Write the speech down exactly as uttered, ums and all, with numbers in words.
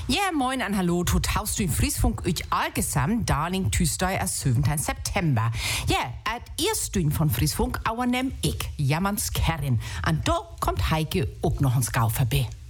Ja, moin an hallo, tot haust du in Friesfunk euch allgesam, Darling Tüstei als zeventien September. Ja, at erstün von Friesfunk, aber nehm ich, Jammerns Kerrin. Und da kommt Heike auch noch ins Gau vorbei.